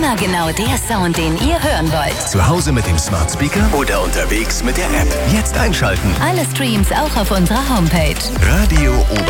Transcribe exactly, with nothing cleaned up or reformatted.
Immer genau der Sound, den ihr hören wollt. Zu Hause mit dem Smart Speaker oder unterwegs mit der App. Jetzt einschalten. Alle Streams auch auf unserer Homepage. Radio Ober